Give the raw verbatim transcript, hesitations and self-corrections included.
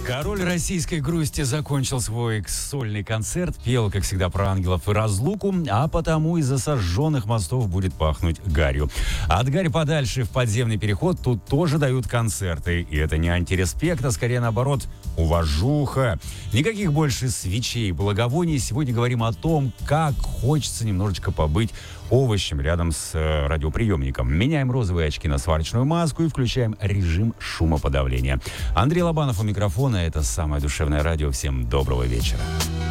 Король российской грусти закончил свой сольный концерт, пел, как всегда, про ангелов и разлуку, а потому из-за сожженных мостов будет пахнуть гарью. От гари подальше в подземный переход тут тоже дают концерты. И это не антиреспект, а скорее наоборот уважуха. Никаких больше свечей и благовоний. Сегодня говорим о том, как хочется немножечко побыть овощем рядом с э, радиоприемником. Меняем розовые очки на сварочную маску и включаем режим шумоподавления. Андрей Лобанов у микрофона. Это самое душевное радио. Всем доброго вечера.